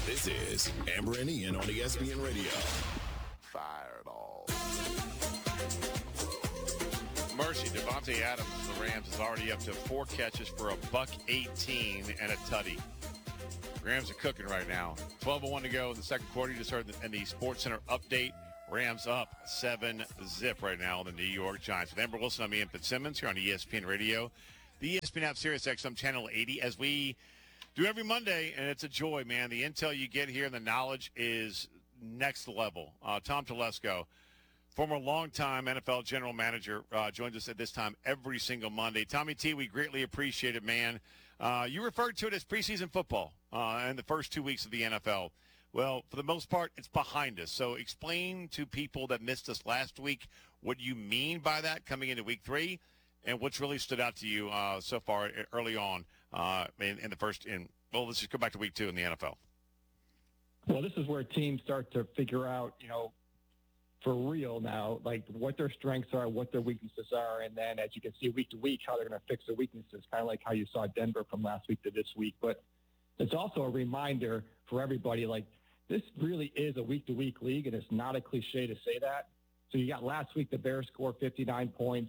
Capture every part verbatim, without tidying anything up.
This is Amber and Ian on E S P N Radio. Fireball. Mercy, Devontae Adams of the Rams is already up to four catches for a buck eighteen and a tutty. Rams are cooking right now. twelve oh one to go in the second quarter. You just heard in the Sports Center update. Rams up seven zip right now on the New York Giants. With Amber Wilson, I'm Ian Fitzsimmons here on E S P N Radio. The E S P N app, Sirius X M Channel eighty, as we do every Monday, and it's a joy, man. The intel you get here and the knowledge is next level. Uh, Tom Telesco, former longtime N F L general manager, uh, joins us at this time every single Monday. Tommy T, we greatly appreciate it, man. Uh, you referred to it as preseason football uh, in the first two weeks of the N F L. Well, for the most part, it's behind us. So explain to people that missed us last week what you mean by that coming into week three, and what's really stood out to you uh, so far early on uh, in, in the first in well, let's just go back to week two in the N F L. Well, this is where teams start to figure out, you know, for real now, like what their strengths are, what their weaknesses are, and then as you can see week to week, how they're going to fix their weaknesses, kind of like how you saw Denver from last week to this week. But it's also a reminder for everybody, like this really is a week-to-week league, and it's not a cliche to say that. So you got last week the Bears scored fifty-nine points.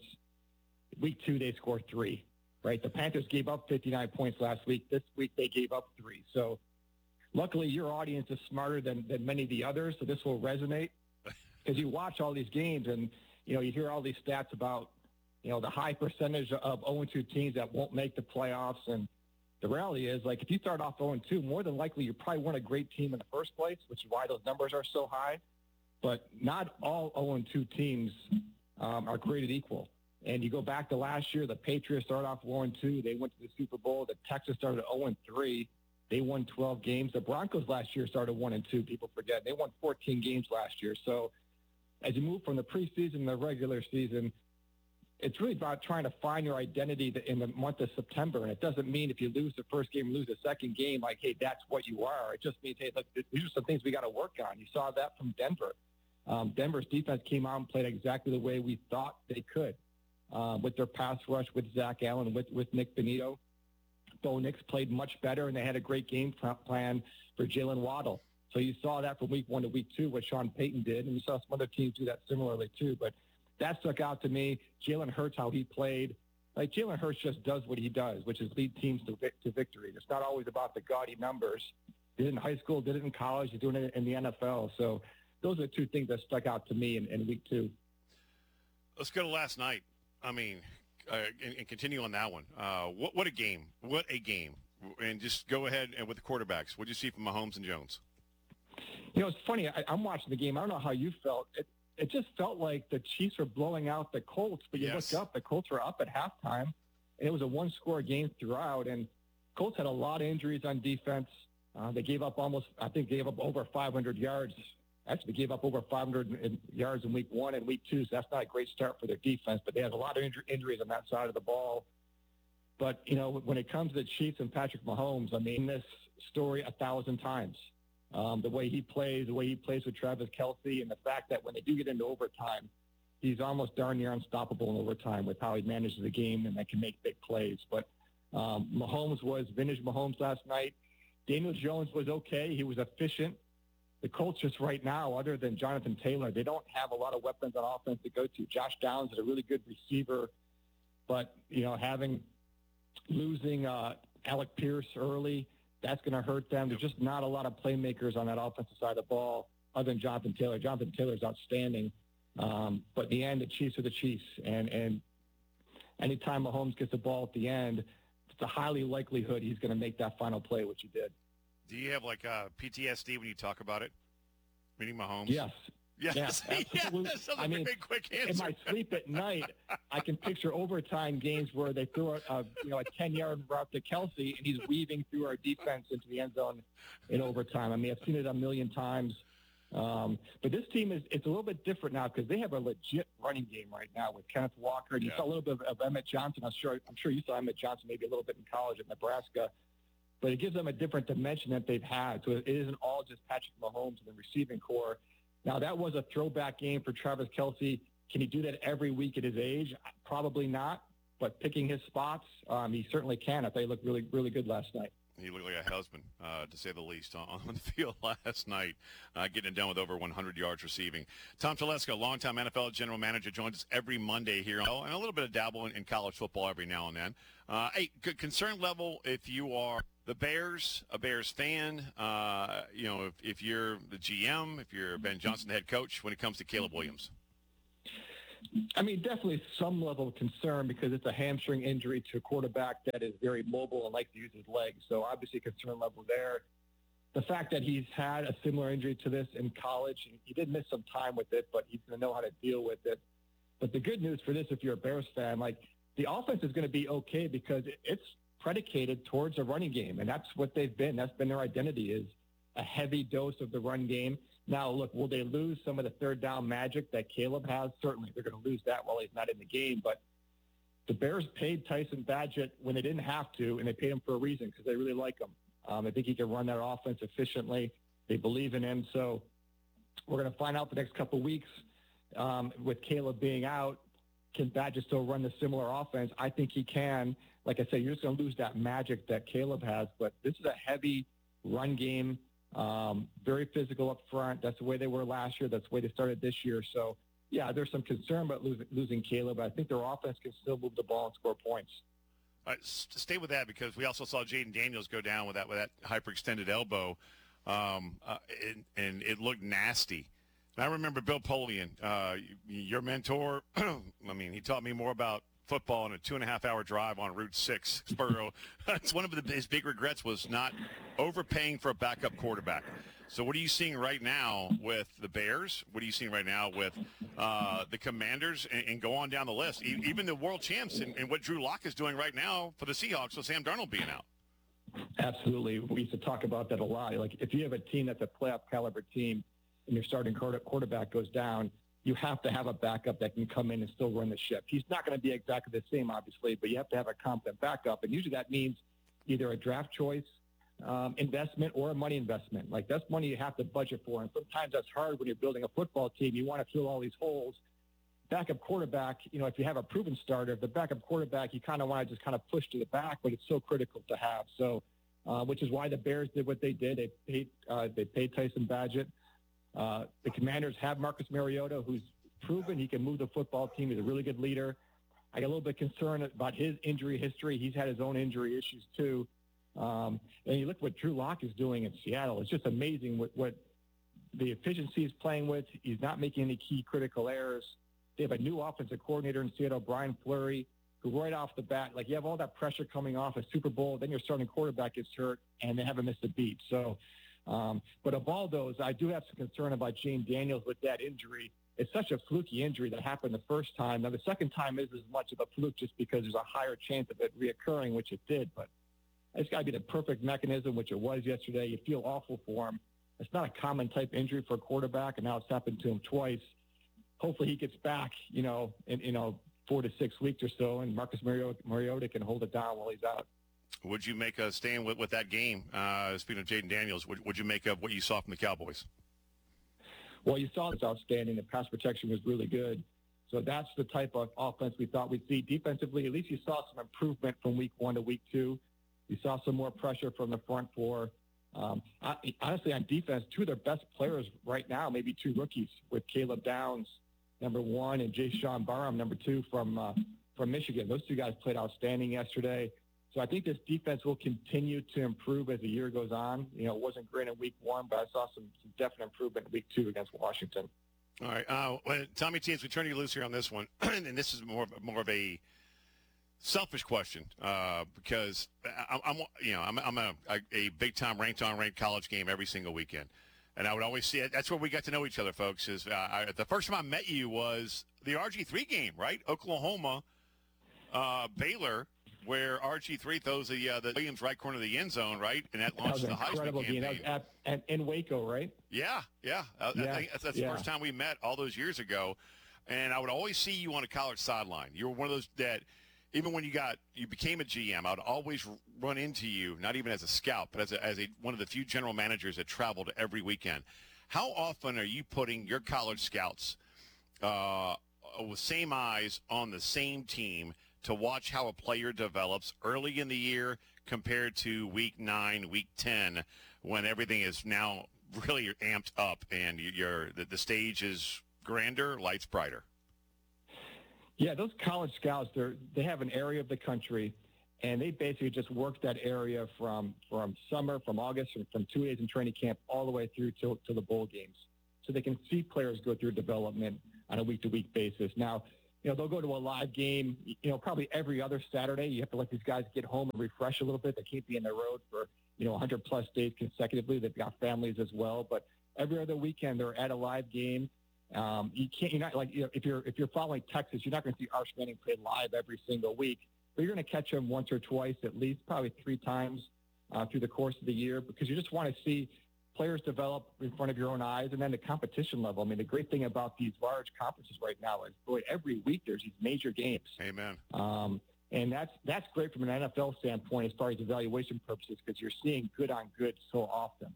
Week two, they scored three, right? The Panthers gave up fifty-nine points last week. This week, they gave up three. So luckily, your audience is smarter than, than many of the others, so this will resonate. Because you watch all these games and, you know, you hear all these stats about, you know, the high percentage of oh and two teams that won't make the playoffs. And the reality is, like, if you start off oh and two, more than likely you probably weren't a great team in the first place, which is why those numbers are so high. But not all oh and two teams um, are created equal. And you go back to last year, the Patriots started off oh and two. They went to the Super Bowl. The Texans started oh and three. They won twelve games. The Broncos last year started one and two. People forget. They won fourteen games last year. So as you move from the preseason to the regular season, it's really about trying to find your identity in the month of September. And it doesn't mean if you lose the first game, lose the second game, like, hey, that's what you are. It just means, hey, look, these are some things we got to work on. You saw that from Denver. Um, Denver's defense came out and played exactly the way we thought they could. Uh, with their pass rush, with Zach Allen, with, with Nick Benito. Bo Nix played much better, and they had a great game plan for Jalen Waddle. So you saw that from week one to week two, what Sean Payton did, and you saw some other teams do that similarly too. But that stuck out to me. Jalen Hurts, how he played. Like, Jalen Hurts just does what he does, which is lead teams to, to victory. It's not always about the gaudy numbers. He did it in high school, did it in college, he's doing it in the N F L. So those are two things that stuck out to me in, in week two. Let's go to last night. I mean, uh, and, and continue on that one. Uh, what, what a game. What a game. And just go ahead and with the quarterbacks. What did you see from Mahomes and Jones? You know, it's funny. I, I'm watching the game. I don't know how you felt. It, it just felt like the Chiefs were blowing out the Colts, but you yes. look up, the Colts were up at halftime, and it was a one-score game throughout. And Colts had a lot of injuries on defense. Uh, they gave up almost, I think, gave up over five hundred yards. Actually gave up over five hundred yards in week one and week two, so that's not a great start for their defense. But they had a lot of injury, injuries on that side of the ball. But, you know, when it comes to the Chiefs and Patrick Mahomes, I mean, this story a thousand times. Um, the way he plays, the way he plays with Travis Kelce, and the fact that when they do get into overtime, he's almost darn near unstoppable in overtime with how he manages the game and that can make big plays. But um, Mahomes was vintage Mahomes last night. Daniel Jones was okay. He was efficient. The Colts just right now, other than Jonathan Taylor, they don't have a lot of weapons on offense to go to. Josh Downs is a really good receiver, but, you know, having losing uh, Alec Pierce early, that's going to hurt them. There's just not a lot of playmakers on that offensive side of the ball other than Jonathan Taylor. Jonathan Taylor's outstanding, um, but in the end, the Chiefs are the Chiefs, and and anytime Mahomes gets the ball at the end, it's a highly likelihood he's going to make that final play, which he did. Do you have, like, uh, P T S D when you talk about it? Meaning Mahomes? Yes. Yes. Yes, absolutely. yes. I mean, big, quick answer. in my sleep at night, I can picture overtime games where they throw a, a you know a ten-yard route to Kelce, and he's weaving through our defense into the end zone in overtime. I mean, I've seen it a million times. Um, but this team is it's a little bit different now because they have a legit running game right now with Kenneth Walker. And you yeah. saw a little bit of, of Emmett Johnson. I'm sure I'm sure you saw Emmett Johnson maybe a little bit in college at Nebraska. But it gives them a different dimension that they've had. So it isn't all just Patrick Mahomes and the receiving core. Now, that was a throwback game for Travis Kelce. Can he do that every week at his age? Probably not. But picking his spots, um, he certainly can if they look really, really good last night. He looked like a husband, uh, to say the least, on, on the field last night, uh, getting it done with over one hundred yards receiving. Tom Telesco, longtime N F L general manager, joins us every Monday here, and a little bit of dabble in, in college football every now and then. Uh, hey, good concern level if you are the Bears, a Bears fan, uh, you know, if, if you're the G M, if you're Ben Johnson, the head coach, when it comes to Caleb Williams. I mean, definitely some level of concern because it's a hamstring injury to a quarterback that is very mobile and likes to use his legs. So obviously concern level there. The fact that he's had a similar injury to this in college, he did miss some time with it, but he's going to know how to deal with it. But the good news for this, if you're a Bears fan, like the offense is going to be okay because it's predicated towards a running game. And that's what they've been. That's been their identity, is a heavy dose of the run game. Now, look, will they lose some of the third down magic that Caleb has? Certainly, they're going to lose that while he's not in the game. But the Bears paid Tyson Bagent when they didn't have to, and they paid him for a reason because they really like him. Um, I think he can run that offense efficiently. They believe in him. So we're going to find out the next couple of weeks um, with Caleb being out. Can Bagent still run the similar offense? I think he can. Like I said, you're just going to lose that magic that Caleb has. But this is a heavy run game. Um, very physical up front. That's the way they were last year. That's the way they started this year. So, yeah, there's some concern about losing, losing Caleb. But I think their offense can still move the ball and score points. All right, stay with that because we also saw Jaden Daniels go down with that with that hyperextended elbow, um, uh, and, and it looked nasty. And I remember Bill Polian, uh, your mentor. I mean, he taught me more about football in a two and a half hour drive on Route six, Spurrow. That's one of the, his big regrets was not overpaying for a backup quarterback. So what are you seeing right now with the Bears? What are you seeing right now with uh, the Commanders? And, and go on down the list. E- even the world champs and, and what Drew Lock is doing right now for the Seahawks with Sam Darnold being out. Absolutely. We used to talk about that a lot. Like if you have a team that's a playoff caliber team and your starting quarterback goes down, you have to have a backup that can come in and still run the ship. He's not going to be exactly the same, obviously, but you have to have a competent backup. And usually that means either a draft choice um, investment or a money investment. Like that's money you have to budget for. And sometimes that's hard when you're building a football team. You want to fill all these holes. Backup quarterback, you know, if you have a proven starter, the backup quarterback, you kind of want to just kind of push to the back, but it's so critical to have. So, uh, which is why the Bears did what they did. They paid, uh, they paid Tyson Bagent. Uh, the Commanders have Marcus Mariota, who's proven he can move the football team. He's a really good leader. I get a little bit concerned about his injury history. He's had his own injury issues too. Um, and you look what Drew Lock is doing in Seattle. It's just amazing what, what the efficiency he's playing with. He's not making any key critical errors. They have a new offensive coordinator in Seattle, Brian Fleury, who right off the bat, like you have all that pressure coming off a Super Bowl, then your starting quarterback gets hurt, and they haven't missed a beat. So, Um, but of all those, I do have some concern about Jaden Daniels with that injury. It's such a fluky injury that happened the first time. Now, the second time is as much of a fluke just because there's a higher chance of it reoccurring, which it did. But it's got to be the perfect mechanism, which it was yesterday. You feel awful for him. It's not a common type injury for a quarterback, and now it's happened to him twice. Hopefully he gets back, you know, in, you know, four to six weeks or so, and Marcus Mariota, Mariota can hold it down while he's out. Would you make a stand with, with that game? Uh, speaking of Jaden Daniels, would, would you make of what you saw from the Cowboys? Well, you saw it's outstanding. The pass protection was really good. So that's the type of offense we thought we'd see. Defensively, at least you saw some improvement from week one to week two. You saw some more pressure from the front four. Um, I, honestly, on defense, two of their best players right now, maybe two rookies, with Caleb Downs, number one, and Jay Sean Barham, number two, from uh, from Michigan. Those two guys played outstanding yesterday. So I think this defense will continue to improve as the year goes on. You know, it wasn't great in week one, but I saw some, some definite improvement in week two against Washington. All right. Uh, well, Tommy T, as we turn you loose here on this one, and this is more of, more of a selfish question uh, because I, I'm, you know, I'm, I'm a, a, a big-time ranked-on-ranked college game every single weekend. And I would always see it. That's where we got to know each other, folks. Is uh, I, the first time I met you was the R G three game, right? Oklahoma, uh, Baylor, where R G three throws the uh, the Williams right corner of the end zone, right? And that launches that the Heisman incredible campaign. game. That was at, at, in Waco, right? Yeah, yeah. Uh, yeah. I think that's, that's yeah. the first time we met all those years ago. And I would always see you on a college sideline. You were one of those that, even when you got you became a G M, I would always run into you, not even as a scout, but as a, as a one of the few general managers that traveled every weekend. How often are you putting your college scouts uh, with same eyes on the same team to watch how a player develops early in the year compared to week nine, week ten, when everything is now really amped up and you're the, the stage is grander, lights brighter? Yeah, those college scouts, they they have an area of the country, and they basically just work that area from from summer, from August, from, from two days in training camp all the way through to, to the bowl games. So they can see players go through development on a week-to-week basis. Now, you know, they'll go to a live game, you know, probably every other Saturday. You have to let these guys get home and refresh a little bit. They can't be on the road for, you know, one hundred plus days consecutively. They've got families as well. But every other weekend, they're at a live game. Um, you can't, you're not like, you know, if you're, if you're following Texas, you're not going to see Arch Manning play live every single week, but you're going to catch him once or twice, at least probably three times uh, through the course of the year, because you just want to see players develop in front of your own eyes. And then the competition level. I mean, the great thing about these large conferences right now is, boy, every week there's these major games. Amen. Um, and that's, that's great from an N F L standpoint as far as evaluation purposes, because you're seeing good on good so often.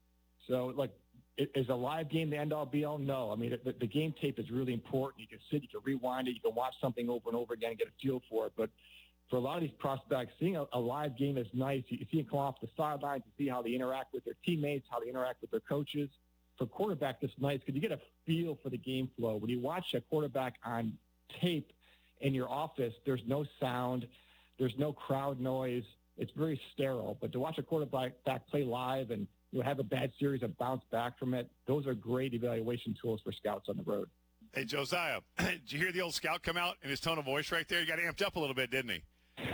So like, is a live game the end-all be-all? No. I mean, the, the game tape is really important. You can sit, you can rewind it, you can watch something over and over again and get a feel for it. But for a lot of these prospects, seeing a, a live game is nice. You, you see them come off the sidelines, you see how they interact with their teammates, how they interact with their coaches. For quarterback, it's nice because you get a feel for the game flow. When you watch a quarterback on tape in your office, there's no sound, there's no crowd noise. It's very sterile. But to watch a quarterback back play live and you have a bad series and bounce back from it, those are great evaluation tools for scouts on the road. Hey, Josiah, did you hear the old scout come out in his tone of voice right there? He got amped up a little bit, didn't he?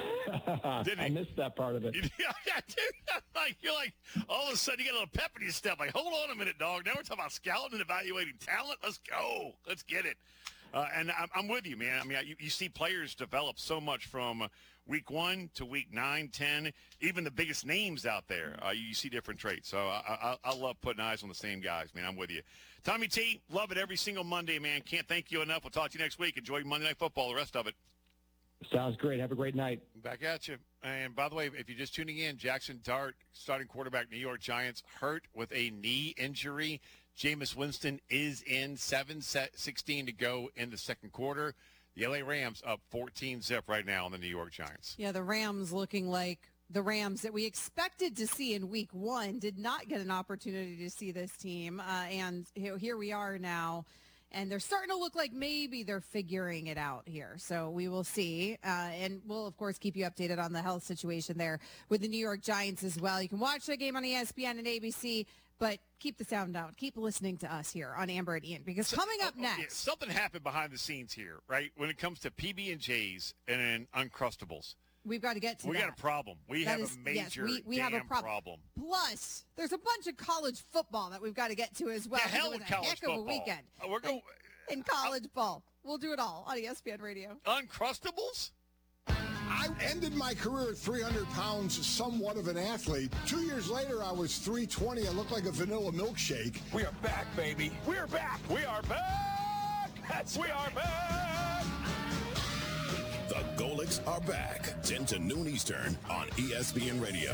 Didn't he? I missed that part of it. Yeah, dude, like, you're like, all of a sudden you get a little pep in your step. Like, hold on a minute, dog. Now we're talking about scouting and evaluating talent. Let's go. Let's get it. Uh, and I'm, I'm with you, man. I mean, you, you see players develop so much from week one to week nine, ten, even the biggest names out there. Uh, you see different traits. So I, I, I love putting eyes on the same guys, man. I'm with you. Tommy T, love it every single Monday, man. Can't thank you enough. We'll talk to you next week. Enjoy Monday Night Football, the rest of it. Sounds great. Have a great night. Back at you. And by the way, if you're just tuning in, Jackson Dart, starting quarterback, New York Giants, hurt with a knee injury. Jameis Winston is in, seven sixteen to go in the second quarter. The L A Rams up fourteen zip right now on the New York Giants. Yeah, the Rams looking like the Rams that we expected to see in week one. Did not get an opportunity to see this team. Uh, and here we are now. And they're starting to look like maybe they're figuring it out here. So we will see. Uh, and we'll, of course, keep you updated on the health situation there with the New York Giants as well. You can watch that game on E S P N and A B C, but keep the sound down. Keep listening to us here on Amber and Ian, because coming up next. Yeah, something happened behind the scenes here, right? When it comes to P B and J's and Uncrustables. We've got to get to we that. We got a problem. We that have is, a major yes, we, we damn have a prob- problem. Plus, there's a bunch of college football that we've got to get to as well. The hell with college heck football. Of a weekend. Uh, we're going in college uh, ball. We'll do it all on E S P N Radio. Uncrustables? I ended my career at three hundred pounds, somewhat of an athlete. Two years later, I was three twenty. I looked like a vanilla milkshake. We are back, baby. We're back. We are back. That's we are back. The Golics are back. ten to noon Eastern on E S P N Radio.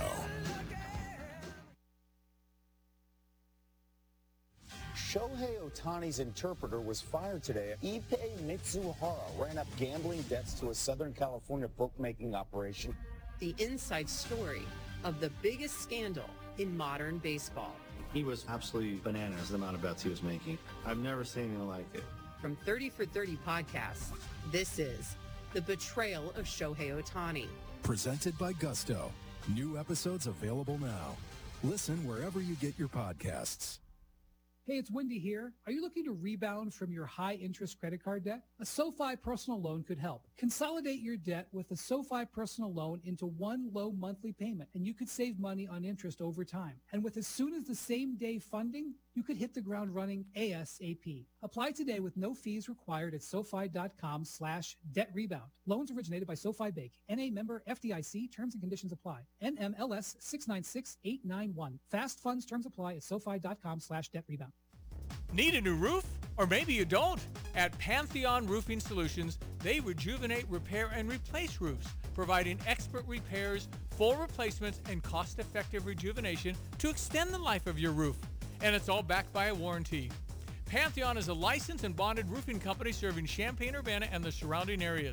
Shohei Ohtani's interpreter was fired today. Ippei Mitsuhara ran up gambling debts to a Southern California bookmaking operation. The inside story of the biggest scandal in modern baseball. He was absolutely bananas, the amount of bets he was making. I've never seen anything like it. From thirty for thirty podcasts, this is The Betrayal of Shohei Ohtani. Presented by Gusto. New episodes available now. Listen wherever you get your podcasts. Hey, it's Wendy here. Are you looking to rebound from your high-interest credit card debt? A SoFi personal loan could help. Consolidate your debt with a SoFi personal loan into one low monthly payment, and you could save money on interest over time. And with as soon as the same day funding, you could hit the ground running ASAP. Apply today with no fees required at SoFi.com slash debt rebound. Loans originated by SoFi Bank. N A member F D I C. Terms and conditions apply. N M L S six nine six eight nine one. Fast funds terms apply at SoFi.com slash debt rebound. Need a new roof? Or maybe you don't. At Pantheon Roofing Solutions, they rejuvenate, repair, and replace roofs, providing expert repairs, full replacements, and cost-effective rejuvenation to extend the life of your roof. And it's all backed by a warranty. Pantheon is a licensed and bonded roofing company serving Champaign-Urbana and the surrounding areas.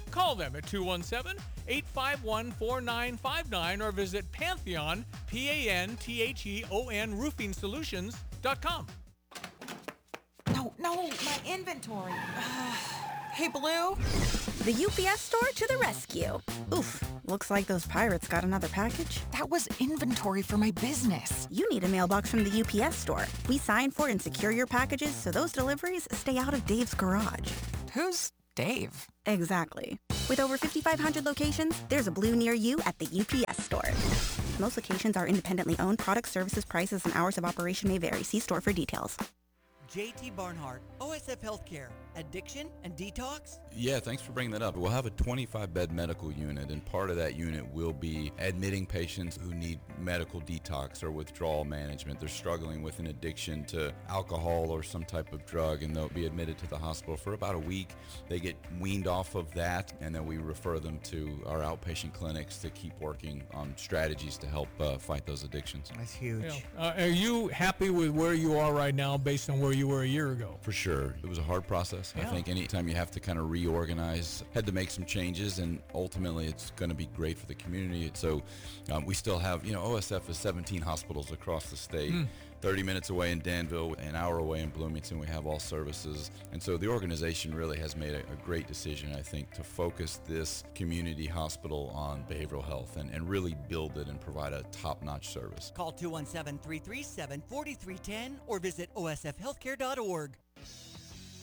Call them at two one seven, eight five one, four nine five nine or visit Pantheon, P A N T H E O N roofing solutions dot com. No, no, my inventory. Ugh. Hey, Blue? The U P S store to the rescue. Oof, looks like those pirates got another package. That was inventory for my business. You need a mailbox from the U P S store. We sign for and secure your packages so those deliveries stay out of Dave's garage. Who's Dave? Exactly. With over fifty-five hundred locations, there's a Blue near you at the U P S store. Most locations are independently owned. Products, services, prices, and hours of operation may vary. See store for details. J T Barnhart, O S F Healthcare, addiction and detox? Yeah, thanks for bringing that up. We'll have a twenty-five bed medical unit, and part of that unit will be admitting patients who need medical detox or withdrawal management. They're struggling with an addiction to alcohol or some type of drug, and they'll be admitted to the hospital for about a week. They get weaned off of that, and then we refer them to our outpatient clinics to keep working on strategies to help uh, fight those addictions. That's huge. Yeah. Uh, are you happy with where you are right now based on where you were a year ago? For sure. It was a hard process. Yeah. I think anytime you have to kind of reorganize, had to make some changes, and ultimately it's going to be great for the community. So um, we still have, you know, O S F is seventeen hospitals across the state. Mm. thirty minutes away in Danville, an hour away in Bloomington, we have all services. And so the organization really has made a, a great decision, I think, to focus this community hospital on behavioral health and, and really build it and provide a top-notch service. Call two one seven, three three seven, four three one zero or visit O S F healthcare dot org.